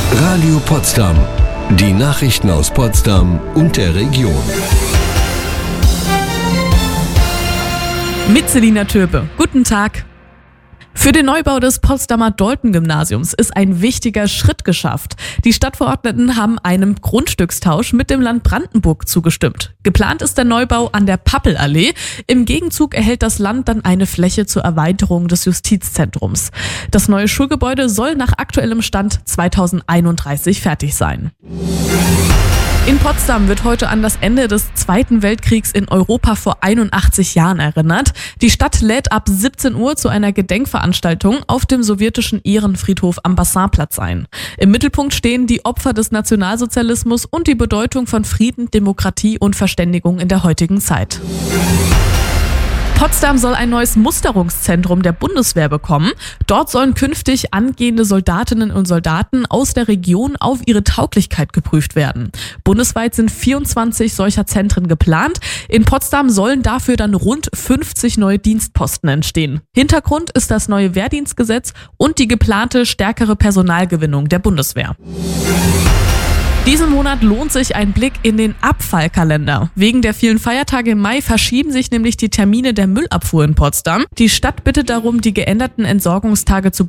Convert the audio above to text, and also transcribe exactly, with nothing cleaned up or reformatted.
Radio Potsdam. Die Nachrichten aus Potsdam und der Region. Mit Selina Türpe. Guten Tag. Für den Neubau des Potsdamer Dalton-Gymnasiums ist ein wichtiger Schritt geschafft. Die Stadtverordneten haben einem Grundstückstausch mit dem Land Brandenburg zugestimmt. Geplant ist der Neubau an der Pappelallee. Im Gegenzug erhält das Land dann eine Fläche zur Erweiterung des Justizzentrums. Das neue Schulgebäude soll nach aktuellem Stand zweitausendeinunddreißig fertig sein. In Potsdam wird heute an das Ende des Zweiten Weltkriegs in Europa vor einundachtzig Jahren erinnert. Die Stadt lädt ab siebzehn Uhr zu einer Gedenkveranstaltung auf dem sowjetischen Ehrenfriedhof am Bassinplatz ein. Im Mittelpunkt stehen die Opfer des Nationalsozialismus und die Bedeutung von Frieden, Demokratie und Verständigung in der heutigen Zeit. Potsdam soll ein neues Musterungszentrum der Bundeswehr bekommen. Dort sollen künftig angehende Soldatinnen und Soldaten aus der Region auf ihre Tauglichkeit geprüft werden. Bundesweit sind vierundzwanzig solcher Zentren geplant. In Potsdam sollen dafür dann rund fünfzig neue Dienstposten entstehen. Hintergrund ist das neue Wehrdienstgesetz und die geplante stärkere Personalgewinnung der Bundeswehr. Diesen Monat lohnt sich ein Blick in den Abfallkalender. Wegen der vielen Feiertage im Mai verschieben sich nämlich die Termine der Müllabfuhr in Potsdam. Die Stadt bittet darum, die geänderten Entsorgungstage zu